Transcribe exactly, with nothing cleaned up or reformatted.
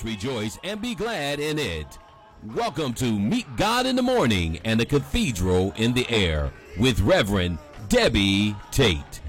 rejoice, and be glad in it. Welcome to Meet God in the Morning and the Cathedral in the Air with Reverend Debbie Tate.